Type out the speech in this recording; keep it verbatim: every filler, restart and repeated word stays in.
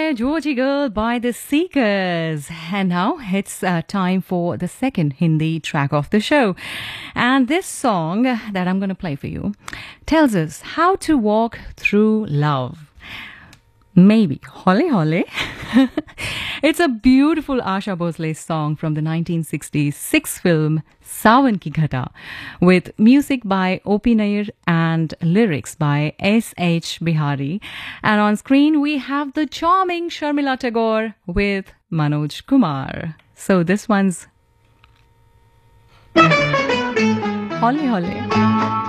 there, Georgie Girl by The Seekers. And now it's uh, time for the second Hindi track of the show. And this song that I'm going to play for you tells us how to walk through love. Maybe. Hole Hole. It's a beautiful Asha Bhosle song from the nineteen sixty-six film Sawan Ki Ghata, with music by O P Nair and lyrics by S H Bihari. And on screen we have the charming Sharmila Tagore with Manoj Kumar. So this one's Hole Hole.